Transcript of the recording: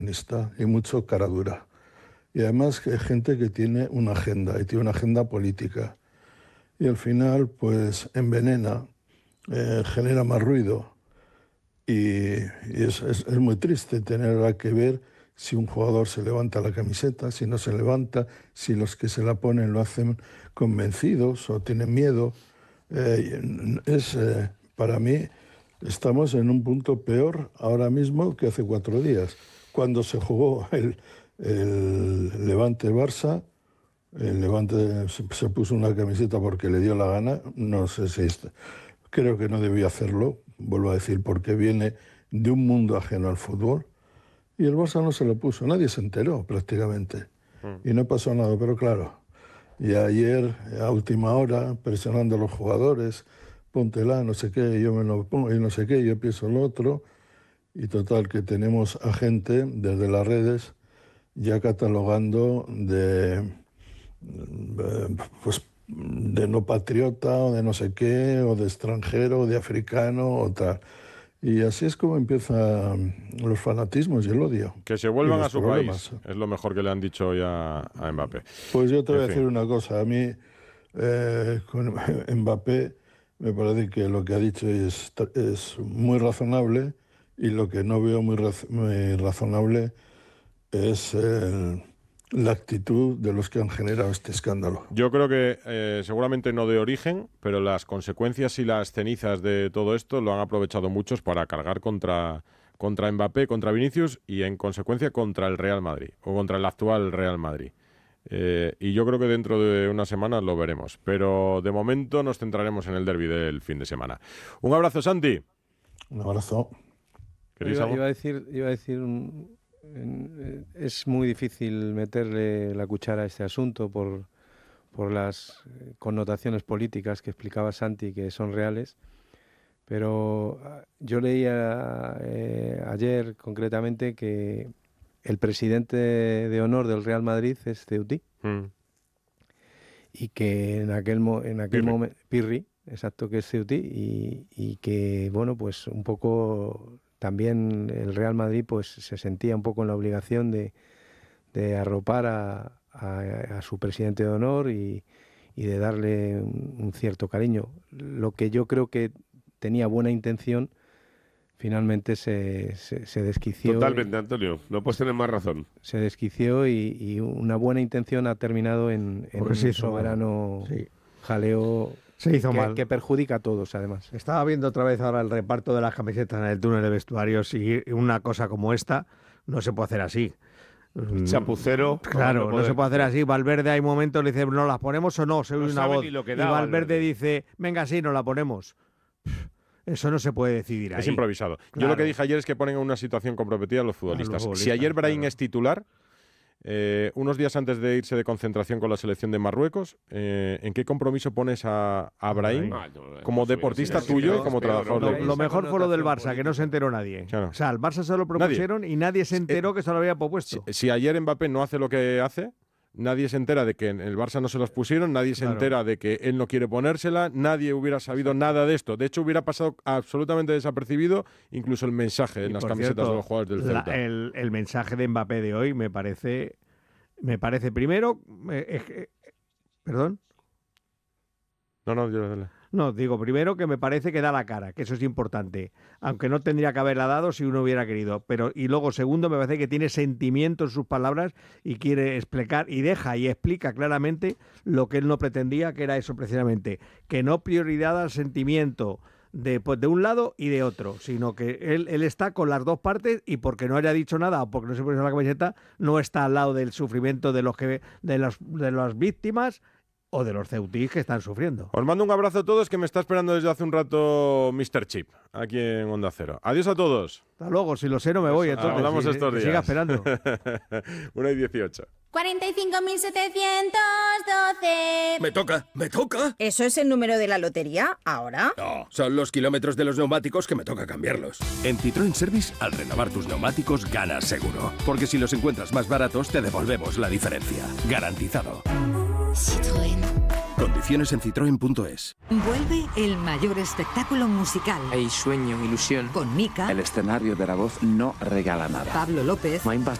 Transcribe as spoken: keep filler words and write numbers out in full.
y mucho cara dura. Y además que hay gente que tiene una agenda, y tiene una agenda política. Y al final, pues, envenena, eh, genera más ruido. Y, y es, es, es muy triste tener que ver si un jugador se levanta la camiseta, si no se levanta, si los que se la ponen lo hacen convencidos o tienen miedo. Eh, es, eh, para mí, estamos en un punto peor ahora mismo que hace cuatro días. Cuando se jugó el, el Levante-Barça, el Levante se, se puso una camiseta porque le dio la gana, no sé si está, creo que no debía hacerlo, vuelvo a decir, porque viene de un mundo ajeno al fútbol, y el Barça no se lo puso, nadie se enteró prácticamente, mm. y no pasó nada, pero claro, y ayer a última hora, presionando a los jugadores, póntela, no sé qué, yo me lo pongo, y no sé qué, yo pienso lo otro, y total, que tenemos a gente desde las redes ya catalogando de, pues, de no patriota, o de no sé qué, o de extranjero, o de africano, o tal. Y así es como empiezan los fanatismos y el odio. Que se vuelvan a su problemas. país, es lo mejor que le han dicho hoy a, a Mbappé. Pues yo te voy en a fin. decir una cosa, a mí eh, con Mbappé me parece que lo que ha dicho es, es muy razonable, y lo que no veo muy, raz, muy razonable es el, la actitud de los que han generado este escándalo. Yo creo que eh, seguramente no de origen, pero las consecuencias y las cenizas de todo esto lo han aprovechado muchos para cargar contra, contra Mbappé, contra Vinicius y en consecuencia contra el Real Madrid o contra el actual Real Madrid. Eh, y yo creo que dentro de unas semanas lo veremos, pero de momento nos centraremos en el derbi del fin de semana. Un abrazo, Santi. Un abrazo. Iba, iba a decir, iba a decir un, es muy difícil meterle la cuchara a este asunto por, por las connotaciones políticas que explicaba Santi, que son reales, pero yo leía eh, ayer concretamente que el presidente de honor del Real Madrid es Ceutí, mm. y que en aquel, mo, en aquel momento, Pirri, exacto, que es Ceutí, y, y que, bueno, pues un poco también el Real Madrid pues se sentía un poco en la obligación de, de arropar a, a, a su presidente de honor y, y de darle un, un cierto cariño. Lo que yo creo que tenía buena intención, finalmente se, se, se desquició. Totalmente, Antonio, no puedes tener más razón. Se desquició y, y una buena intención ha terminado en, en un soberano sí. jaleo. Se hizo que, mal. Que perjudica a todos, además. Estaba viendo otra vez ahora el reparto de las camisetas en el túnel de vestuarios, y una cosa como esta no se puede hacer así. Chapucero. Claro, no, no se puede hacer así. Valverde hay momentos le dice, ¿no las ponemos o no? Se oye no una voz. Ni lo que y da, Valverde, Valverde dice, venga, sí, nos la ponemos. Eso no se puede decidir ahí. Es improvisado. Claro. Yo lo que dije ayer es que ponen en una situación comprometida a los futbolistas. Claro, los futbolistas si ayer Brahim claro. es titular, eh, unos días antes de irse de concentración con la selección de Marruecos, eh, ¿en qué compromiso pones a, a Brahim ah, no, no, como deportista no, tuyo y como trabajador? Lo, lo mejor fue lo del Barça, que no se enteró nadie. Claro. O sea, al Barça se lo propusieron nadie. y nadie se enteró que se lo había propuesto. Si, si ayer Mbappé no hace lo que hace, nadie se entera de que en el Barça no se los pusieron, nadie se claro. entera de que él no quiere ponérsela, nadie hubiera sabido nada de esto. De hecho, hubiera pasado absolutamente desapercibido incluso el mensaje en las camisetas cierto, de los jugadores del Celta. La, el, el mensaje de Mbappé de hoy me parece, me parece primero, eh, eh, perdón. No, no, yo dale. No, digo, primero que me parece que da la cara, que eso es importante, aunque no tendría que haberla dado si uno hubiera querido, pero y luego segundo me parece que tiene sentimiento en sus palabras y quiere explicar y deja y explica claramente lo que él no pretendía, que era eso precisamente, que no prioridad al sentimiento de, pues, de un lado y de otro, sino que él, él está con las dos partes y porque no haya dicho nada o porque no se puso la camiseta, no está al lado del sufrimiento de los que de las de las víctimas o de los ceutís que están sufriendo. Os mando un abrazo a todos, que me está esperando desde hace un rato míster Chip, aquí en Onda Cero. Adiós a todos. Hasta luego, si lo sé no me voy, entonces. Hablamos si, estos días. Siga esperando. una y dieciocho. cuarenta y cinco mil setecientos doce. Me toca, me toca. ¿Eso es el número de la lotería ahora? No, son los kilómetros de los neumáticos que me toca cambiarlos. En Citroën Service, al renovar tus neumáticos, ganas seguro. Porque si los encuentras más baratos, te devolvemos la diferencia. Garantizado. Citroën. Condiciones en citroen punto es. Vuelve el mayor espectáculo musical. Hay sueño, ilusión. Con Mika. El escenario de la voz no regala nada. Pablo López. No hay más